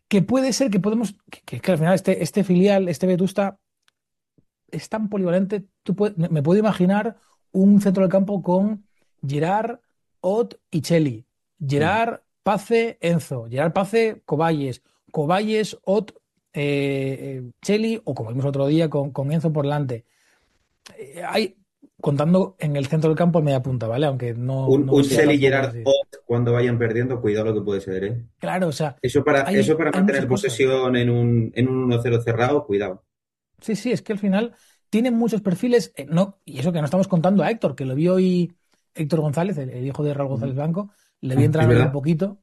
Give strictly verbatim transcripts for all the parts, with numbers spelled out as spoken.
que puede ser que podemos, que, que- que al final este, este filial, este Vetusta, es tan polivalente. Tú puedes- me, me puedo imaginar un centro del campo con Gerard, Ot y Cheli. Mm. Gerard, Pace, Enzo. Gerard, Pace, Coballes. Coballes, Ot, eh, eh, Cheli, o como vimos otro día con, con Enzo por delante. Eh, hay, contando en el centro del campo en media punta, ¿vale? Aunque no, Un, no un sea Shelley tampoco Gerard así. Ott cuando vayan perdiendo, cuidado lo que puede ser, ¿eh? Claro, o sea, Eso para, eso hay, para hay muchas mantener cosas. posesión en un, en un uno cero cerrado, cuidado. Sí, sí, es que al final tienen muchos perfiles, eh, no, y eso que no estamos contando a Héctor, que lo vio hoy Héctor González, el, el hijo de Raúl González Ujú. Blanco, le vi Ah, es entrar hoy un verdad. poquito,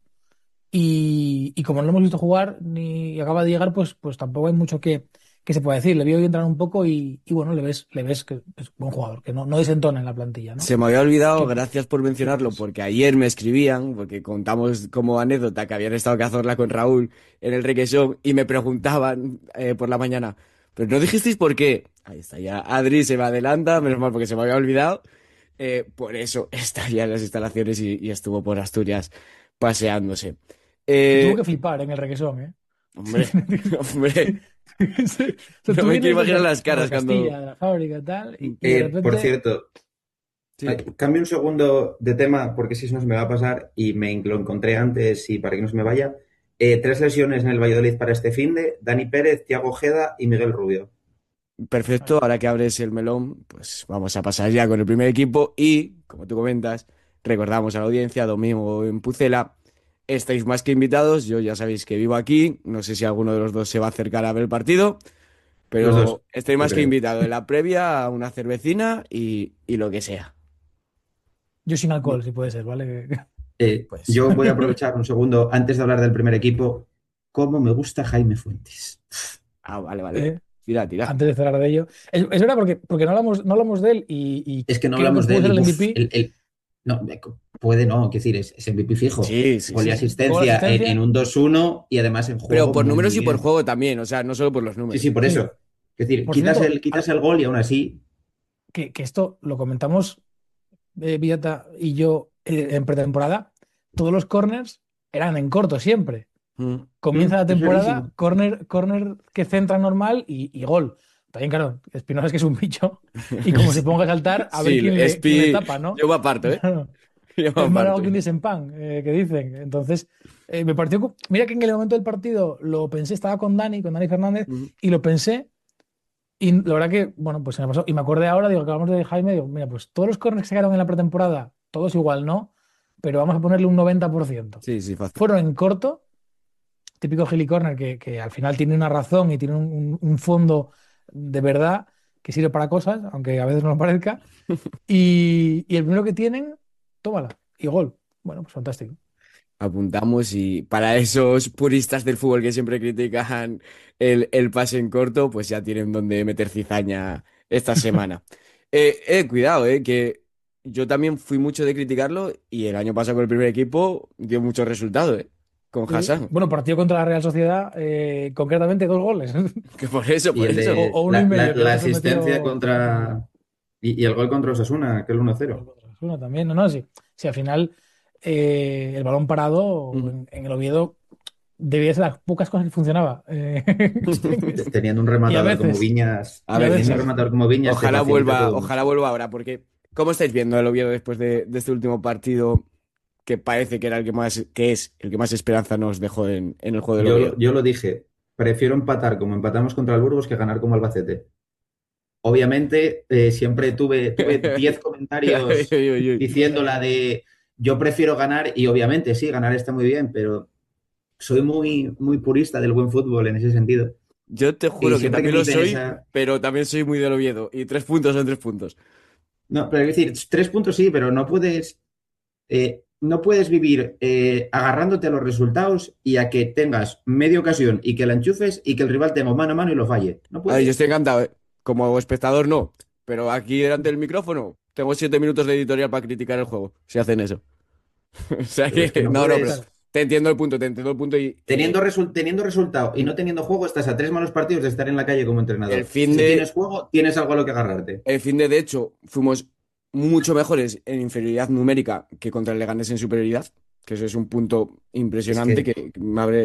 y, y como no lo hemos visto jugar ni acaba de llegar, pues, pues tampoco hay mucho que, que se pueda decir. Le vi hoy entrar un poco y, y bueno, le ves, le ves que es buen jugador, que no, no desentona en la plantilla, ¿no? Se me había olvidado, ¿Qué, gracias por qué mencionarlo, cosas? porque ayer me escribían, porque contamos como anécdota que habían estado en Cazorla con Raúl en el Requesón y me preguntaban eh, por la mañana, pero no dijisteis por qué. Ahí está, ya Adri se me adelanta, menos mal porque se me había olvidado. Eh, por eso está ya en las instalaciones y, y estuvo por Asturias paseándose. Y tuvo Eh, que flipar en el requesón, ¿eh? hombre, hombre, O sea, no tú me quiero vienes imaginar desde, las desde caras cuando... Castilla, de la fábrica y tal, y, y de Eh, por repente, cierto, ay, Sí. cambio un segundo de tema porque si no se me va a pasar y me lo encontré antes y para que no se me vaya. Eh, tres lesiones en el Valladolid para este finde: Dani Pérez, Thiago Ojeda y Miguel Rubio. Perfecto, ahora que abres el melón, pues vamos a pasar ya con el primer equipo y, como tú comentas, recordamos a la audiencia, domingo en Pucela, estáis más que invitados, yo ya sabéis que vivo aquí, no sé si alguno de los dos se va a acercar a ver el partido, Los dos, pero estoy yo más que creo. invitado en la previa a una cervecina y, y lo que sea. yo sin alcohol, si puede ser, ¿vale? Eh, Pues, yo voy a aprovechar un segundo antes de hablar del primer equipo. ¿Cómo me gusta Jaime Fuentes? ah, vale, vale, ¿Eh? tira, tira. Antes de cerrar de ello. Es, es verdad porque, porque no hablamos, no hablamos de él y, y Es que no creo que hablamos de puede él ser y el buf, M V P. el, el- no, me- puede no, quiero decir, es, es M V P fijo. Sí, sí, Gol y sí, Sí, sí. gol, asistencia en, en asistencia. un dos uno y además en Pero juego por muy, números muy y por bien. juego también, o sea, no solo por los Sí, números. sí, por Sí. eso. Es decir, Por quitas cierto, el, quitas a- el gol y aún así. que, que esto lo comentamos eh, Villata y yo eh, en pretemporada. Todos los corners eran en corto siempre. Mm. Comienza Mm, la es verísimo. temporada, corner, corner que centra normal y, y gol. También, claro, Espinosa es que es un bicho y como se ponga a saltar, a ver Sí, quién le, quién le Espi, tapa, ¿no? yo me aparto, ¿eh? Yo me Es más largo aparto. que un disempan, eh, que dicen. Entonces, eh, me pareció. cu- Mira que en el momento del partido lo pensé, estaba con Dani, con Dani Fernández, Mm. y lo pensé. Y la verdad que, bueno, pues se me pasó. Y me acordé ahora, digo, que hablamos de Jaime, digo, mira, pues todos los corners que se quedaron en la pretemporada, todos igual, ¿no? Pero vamos a ponerle un noventa por ciento. Sí, sí, fácil. Fueron en corto, típico Gilly Corner, que, que al final tiene una razón y tiene un, un- un fondo de verdad que sirve para cosas, aunque a veces no lo parezca. Y, y el primero que tienen, tómala. Y gol. Bueno, pues fantástico. Apuntamos y para esos puristas del fútbol que siempre critican el, el pase en corto, pues ya tienen donde meter cizaña esta semana. Eh, eh, cuidado, eh, que yo también fui mucho de criticarlo y el año pasado con el primer equipo dio muchos resultados, eh, con Sí. Hassan. Bueno, partido contra la Real Sociedad, eh, concretamente dos goles. Que por eso, Y por el O, eso. de o uno y la, la- medio, que el la otro se asistencia metió. contra. Y, y el gol contra Osasuna, que es el uno Gol cero. contra Osasuna también. No, no, sí. Sí, al final eh, el balón parado Ujú. en, en el Oviedo debía ser las pocas cosas que funcionaba. Eh, Te- Teniendo un y a rematador como veces, Viñas. A y a ver, Teniendo un veces. rematador como Viñas, te ojalá facilita vuelva, todo mucho. ojalá vuelva ahora, porque ¿cómo estáis viendo el Oviedo después de, de este último partido que parece que era el que más, que es el que más esperanza nos dejó en, en el juego del Yo, lo- Oviedo? yo lo dije. Prefiero empatar como empatamos contra el Burgos que ganar como Albacete. Obviamente, eh, siempre tuve, tuve diez Uy, comentarios uy, uy. diciendo la de yo prefiero ganar y obviamente sí, ganar está muy bien, pero soy muy, muy purista del buen fútbol en ese sentido. Yo te Y juro que siempre que también me lo soy, interesa, pero también soy muy del Oviedo. Y tres puntos son tres puntos. no, pero es decir, tres puntos sí, pero no puedes, eh, no puedes vivir eh, agarrándote a los resultados y a que tengas media ocasión y que la enchufes y que el rival tenga mano a mano y lo falle. No A ver, yo puedes. estoy encantado, ¿eh? Como espectador no, pero aquí delante del micrófono tengo siete minutos de editorial para criticar el juego, si hacen eso. O sea Pero es que que, no no, no, pero Claro. puedes. te entiendo el punto, te entiendo el punto y Teniendo, eh, resul- teniendo resultado y no teniendo juego, estás a tres malos partidos de estar en la calle como el entrenador. fin Si tienes de, juego, tienes algo a lo que agarrarte. el fin de, de hecho, fuimos mucho mejores en inferioridad numérica que contra el Leganés en superioridad, que eso es un punto Es impresionante que que me abre